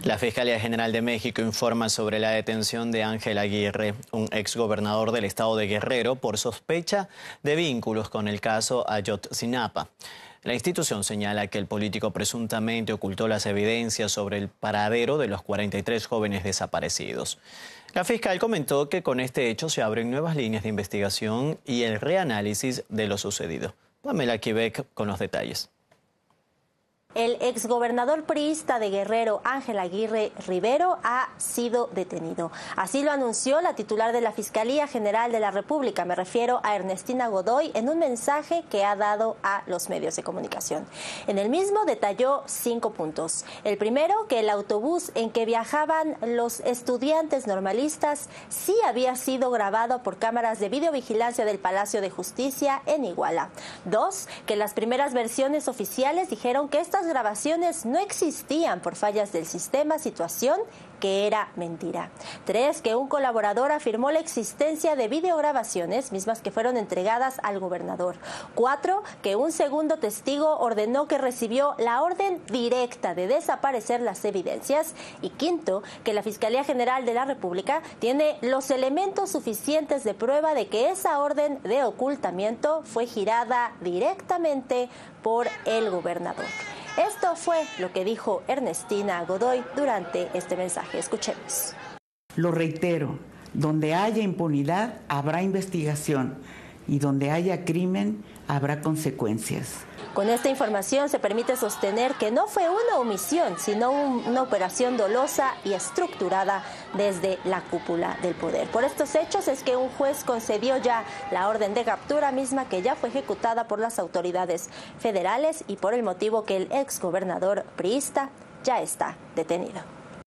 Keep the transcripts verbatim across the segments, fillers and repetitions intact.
La Fiscalía General de México informa sobre la detención de Ángel Aguirre, un exgobernador del estado de Guerrero, por sospecha de vínculos con el caso Ayotzinapa. La institución señala que el político presuntamente ocultó las evidencias sobre el paradero de los cuarenta y tres jóvenes desaparecidos. La fiscal comentó que con este hecho se abren nuevas líneas de investigación y el reanálisis de lo sucedido. Pamela Quebec con los detalles. El exgobernador priista de Guerrero, Ángel Aguirre Rivero, ha sido detenido. Así lo anunció la titular de la Fiscalía General de la República, me refiero a Ernestina Godoy, en un mensaje que ha dado a los medios de comunicación. En el mismo detalló cinco puntos. El primero, que el autobús en que viajaban los estudiantes normalistas sí había sido grabado por cámaras de videovigilancia del Palacio de Justicia en Iguala. Dos, que las primeras versiones oficiales dijeron que estas grabaciones no existían por fallas del sistema, situación que era mentira. Tres, que un colaborador afirmó la existencia de videograbaciones, mismas que fueron entregadas al gobernador. Cuatro, que un segundo testigo ordenó que recibió la orden directa de desaparecer las evidencias. Y quinto, que la Fiscalía General de la República tiene los elementos suficientes de prueba de que esa orden de ocultamiento fue girada directamente por el gobernador. Esto fue lo que dijo Ernestina Godoy durante este mensaje. Escuchemos. Lo reitero, donde haya impunidad habrá investigación y donde haya crimen habrá consecuencias. Con esta información se permite sostener que no fue una omisión, sino un, una operación dolosa y estructurada desde la cúpula del poder. Por estos hechos es que un juez concedió ya la orden de captura misma que ya fue ejecutada por las autoridades federales y por el motivo que el exgobernador priista ya está detenido.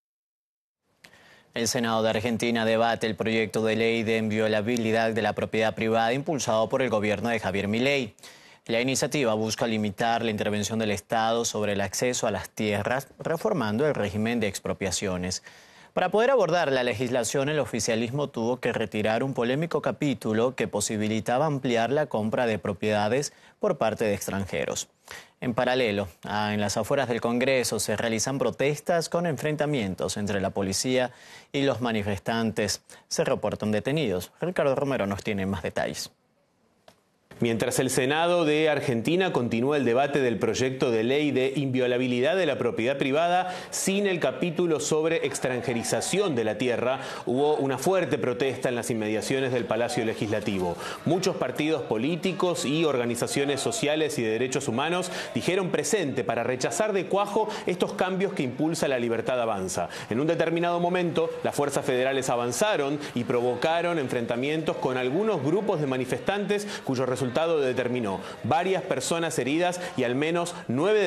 El Senado de Argentina debate el proyecto de ley de inviolabilidad de la propiedad privada impulsado por el gobierno de Javier Milei. La iniciativa busca limitar la intervención del Estado sobre el acceso a las tierras, reformando el régimen de expropiaciones. Para poder abordar la legislación, el oficialismo tuvo que retirar un polémico capítulo que posibilitaba ampliar la compra de propiedades por parte de extranjeros. En paralelo, en las afueras del Congreso se realizan protestas con enfrentamientos entre la policía y los manifestantes. Se reportan detenidos. Ricardo Romero nos tiene más detalles. Mientras el Senado de Argentina continúa el debate del proyecto de ley de inviolabilidad de la propiedad privada sin el capítulo sobre extranjerización de la tierra, hubo una fuerte protesta en las inmediaciones del Palacio Legislativo. Muchos partidos políticos y organizaciones sociales y de derechos humanos dijeron presente para rechazar de cuajo estos cambios que impulsa la Libertad Avanza. En un determinado momento, las fuerzas federales avanzaron y provocaron enfrentamientos con algunos grupos de manifestantes cuyo resultado determinó varias personas heridas y al menos nueve